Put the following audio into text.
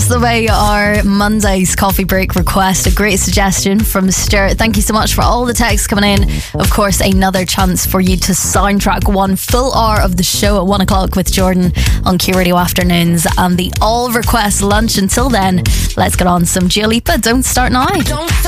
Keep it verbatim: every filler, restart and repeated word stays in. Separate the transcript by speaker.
Speaker 1: the way our Monday's coffee break request. A great suggestion from Stuart. Thank you so much for all the texts coming in. Of course, another chance for you to soundtrack one full hour of the show at one o'clock with Jordan on Q Radio Afternoons and the all request lunch. Until then, let's get on some Dua Lipa. Don't Start Now. Don't start